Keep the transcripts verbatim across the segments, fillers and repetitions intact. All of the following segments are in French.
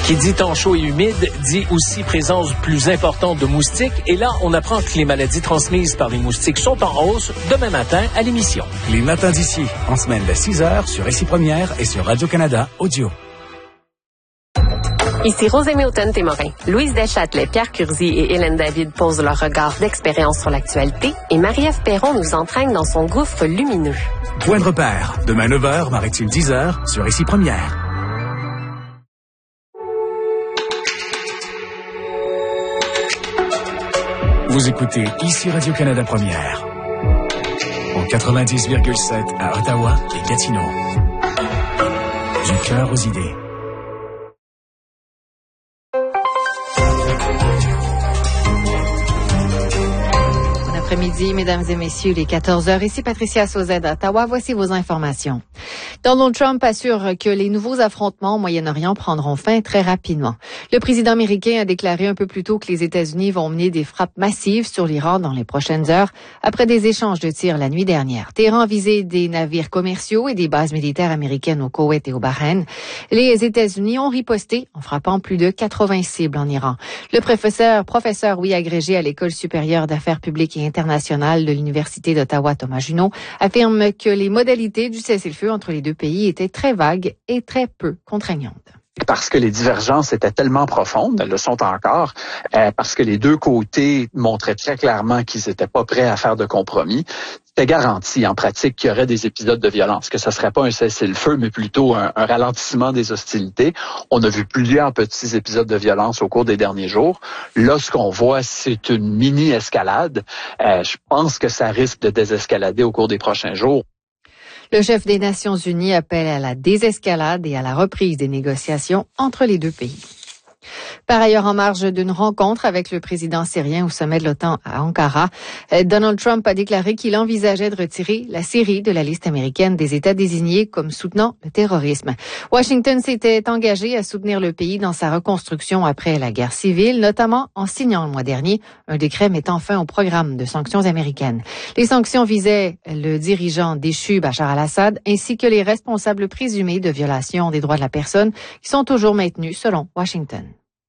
Qui dit temps chaud et humide, dit aussi présence plus importante de moustiques. Et là, on apprend que les maladies transmises par les moustiques sont en hausse demain matin à l'émission. Les matins d'ici, en semaine de six heures sur Ici Première et sur Radio-Canada Audio. Ici Rosemée Automne-Témorin. Louise Deschâtelet, Pierre Curzi et Hélène David posent leur regard d'expérience sur l'actualité et Marie-Ève Perron nous entraîne dans son gouffre lumineux. Point de repère, demain neuf heures, Maritime dix heures sur Ici Première. Vous écoutez Ici Radio-Canada Première. Au quatre-vingt-dix virgule sept à Ottawa et Gatineau. Du cœur aux idées. Après-midi, mesdames et messieurs, les quatorze heures. Ici Patricia Sauzet d'Ottawa. Voici vos informations. Donald Trump assure que les nouveaux affrontements au Moyen-Orient prendront fin très rapidement. Le président américain a déclaré un peu plus tôt que les États-Unis vont mener des frappes massives sur l'Iran dans les prochaines heures, après des échanges de tirs la nuit dernière. Téhéran a visé des navires commerciaux et des bases militaires américaines au Koweït et au Bahreïn. Les États-Unis ont riposté en frappant plus de quatre-vingts cibles en Iran. Le professeur, professeur, oui, agrégé à l'École supérieure d'affaires publiques et internationales de l'Université d'Ottawa, Thomas Junot, affirme que les modalités du cessez-le-feu entre les deux pays étaient très vagues et très peu contraignantes. Parce que les divergences étaient tellement profondes, elles le sont encore, euh, parce que les deux côtés montraient très clairement qu'ils n'étaient pas prêts à faire de compromis. C'était garanti en pratique qu'il y aurait des épisodes de violence, que ce ne serait pas un cessez-le-feu, mais plutôt un, un ralentissement des hostilités. On a vu plusieurs petits épisodes de violence au cours des derniers jours. Là, ce qu'on voit, c'est une mini-escalade. Euh, je pense que ça risque de désescalader au cours des prochains jours. Le chef des Nations unies appelle à la désescalade et à la reprise des négociations entre les deux pays. Par ailleurs, en marge d'une rencontre avec le président syrien au sommet de l'OTAN à Ankara, Donald Trump a déclaré qu'il envisageait de retirer la Syrie de la liste américaine des États désignés comme soutenant le terrorisme. Washington s'était engagé à soutenir le pays dans sa reconstruction après la guerre civile, notamment en signant le mois dernier un décret mettant fin au programme de sanctions américaines. Les sanctions visaient le dirigeant déchu Bachar al-Assad ainsi que les responsables présumés de violation des droits de la personne qui sont toujours maintenus selon Washington.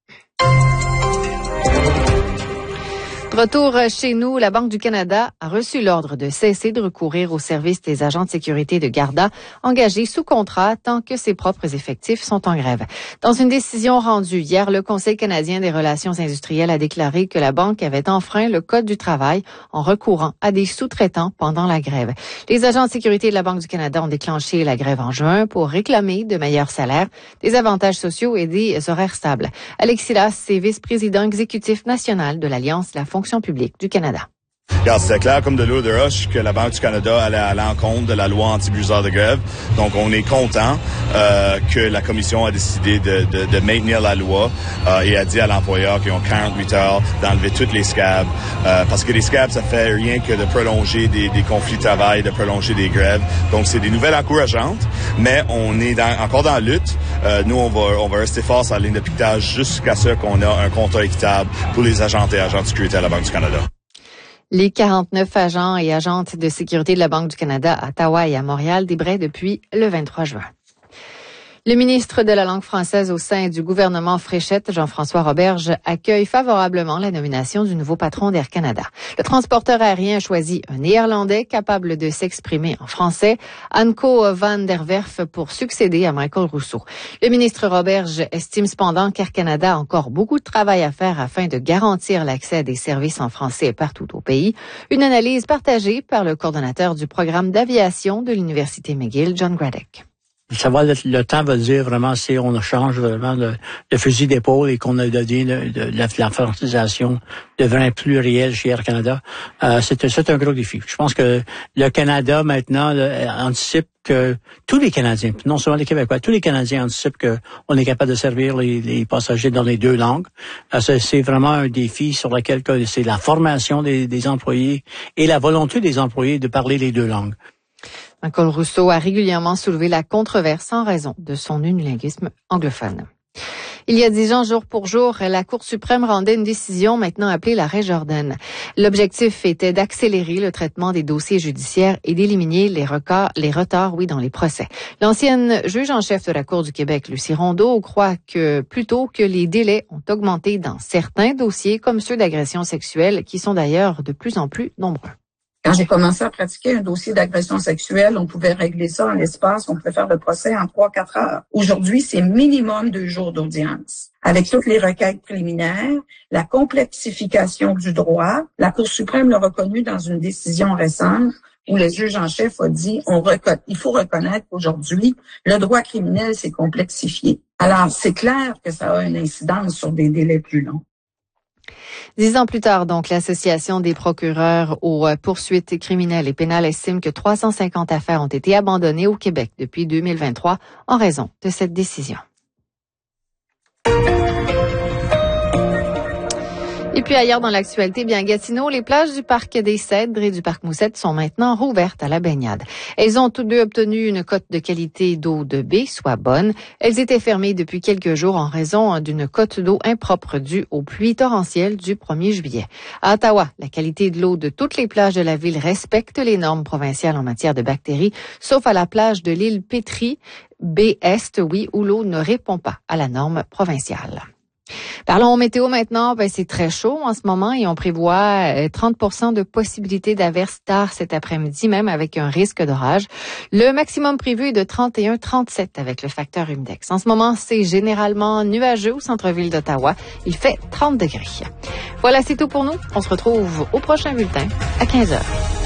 De retour chez nous, la Banque du Canada a reçu l'ordre de cesser de recourir au service des agents de sécurité de Garda engagés sous contrat tant que ses propres effectifs sont en grève. Dans une décision rendue hier, le Conseil canadien des relations industrielles a déclaré que la banque avait enfreint le Code du travail en recourant à des sous-traitants pendant la grève. Les agents de sécurité de la Banque du Canada ont déclenché la grève en juin pour réclamer de meilleurs salaires, des avantages sociaux et des horaires stables. Alexis Las est vice-président exécutif national de l'Alliance de la fonction publique du Canada. Regarde, c'était clair comme de l'eau de roche que la Banque du Canada allait à l'encontre de la loi anti-abus de grève. Donc, on est content euh, que la Commission a décidé de, de, de maintenir la loi euh, et a dit à l'employeur qu'ils ont quarante-huit heures d'enlever toutes les scabs. Euh, parce que les scabs, ça fait rien que de prolonger des, des conflits de travail, de prolonger des grèves. Donc, c'est des nouvelles encourageantes, mais on est dans, encore dans la lutte. Euh, nous, on va, on va rester fort sur la ligne de piquetage jusqu'à ce qu'on a un contrat équitable pour les agents et agents de sécurité à la Banque du Canada. Les quarante-neuf agents et agentes de sécurité de la Banque du Canada à Ottawa et à Montréal débraient depuis le vingt-trois juin. Le ministre de la langue française au sein du gouvernement Fréchette, Jean-François Roberge, accueille favorablement la nomination du nouveau patron d'Air Canada. Le transporteur aérien a choisi un Néerlandais capable de s'exprimer en français, Anko van der Werf, pour succéder à Michael Rousseau. Le ministre Roberge estime cependant qu'Air Canada a encore beaucoup de travail à faire afin de garantir l'accès à des services en français partout au pays. Une analyse partagée par le coordonnateur du programme d'aviation de l'Université McGill, John Graddick. Ça va, le, le temps va dire vraiment si on change vraiment le, le fusil d'épaule et qu'on a donné de, de, de la, la francisation devient plus réelle chez Air Canada. Euh, c'est, c'est un gros défi. Je pense que le Canada maintenant là, anticipe que tous les Canadiens, non seulement les Québécois, tous les Canadiens anticipent qu'on est capable de servir les, les passagers dans les deux langues. Euh, c'est, c'est vraiment un défi sur lequel c'est la formation des, des employés et la volonté des employés de parler les deux langues. Michael Rousseau a régulièrement soulevé la controverse en raison de son unilinguisme anglophone. Il y a dix ans, jour pour jour, la Cour suprême rendait une décision maintenant appelée l'arrêt Jordan. L'objectif était d'accélérer le traitement des dossiers judiciaires et d'éliminer les retards, les retards, oui, dans les procès. L'ancienne juge en chef de la Cour du Québec, Lucie Rondeau, croit que plutôt que les délais ont augmenté dans certains dossiers, comme ceux d'agression sexuelle, qui sont d'ailleurs de plus en plus nombreux. Quand j'ai commencé à pratiquer un dossier d'agression sexuelle, on pouvait régler ça en l'espace, on pouvait faire le procès en trois, quatre heures. Aujourd'hui, c'est minimum deux jours d'audience. Avec toutes les requêtes préliminaires, la complexification du droit, la Cour suprême l'a reconnu dans une décision récente où le juge en chef a dit on reco- il faut reconnaître qu'aujourd'hui, le droit criminel s'est complexifié. Alors, c'est clair que ça a une incidence sur des délais plus longs. Dix ans plus tard, donc, l'Association des procureurs aux poursuites criminelles et pénales estime que trois cent cinquante affaires ont été abandonnées au Québec depuis deux mille vingt-trois en raison de cette décision. Et puis ailleurs dans l'actualité, bien Gatineau, les plages du parc des Cèdres et du parc Moussette sont maintenant rouvertes à la baignade. Elles ont toutes deux obtenu une cote de qualité d'eau de baie, soit bonne. Elles étaient fermées depuis quelques jours en raison d'une cote d'eau impropre due aux pluies torrentielles du premier juillet. À Ottawa, la qualité de l'eau de toutes les plages de la ville respecte les normes provinciales en matière de bactéries, sauf à la plage de l'île Pétry, baie-est, oui, où l'eau ne répond pas à la norme provinciale. Parlons météo maintenant. Ben, c'est très chaud en ce moment et on prévoit trente pour cent de possibilité d'averses tard cet après-midi, même avec un risque d'orage. Le maximum prévu est de trente et un à trente-sept avec le facteur humidex. En ce moment, c'est généralement nuageux au centre-ville d'Ottawa. Il fait trente degrés. Voilà, c'est tout pour nous. On se retrouve au prochain bulletin à quinze heures.